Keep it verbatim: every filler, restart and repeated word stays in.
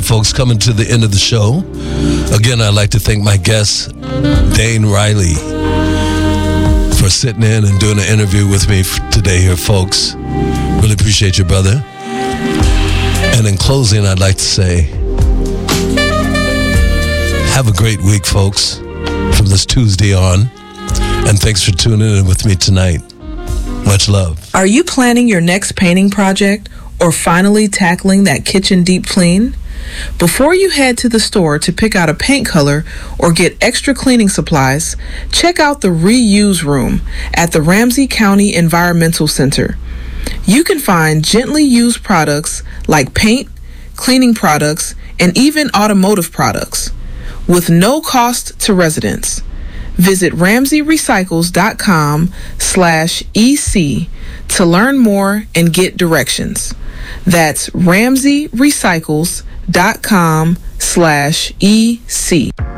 right, folks, coming to the end of the show. Again, I'd like to thank my guest, Dane Riley, for sitting in and doing an interview with me today here, folks. Really appreciate you, brother. And in closing, I'd like to say, have a great week, folks, from this Tuesday on. And thanks for tuning in with me tonight. Much love. Are you planning your next painting project or finally tackling that kitchen deep clean? Before you head to the store to pick out a paint color or get extra cleaning supplies, check out the Reuse Room at the Ramsey County Environmental Center. You can find gently used products like paint, cleaning products, and even automotive products with no cost to residents. Visit ramsey recycles dot com slash E C to learn more and get directions. That's ramsey recycles dot com slash E C.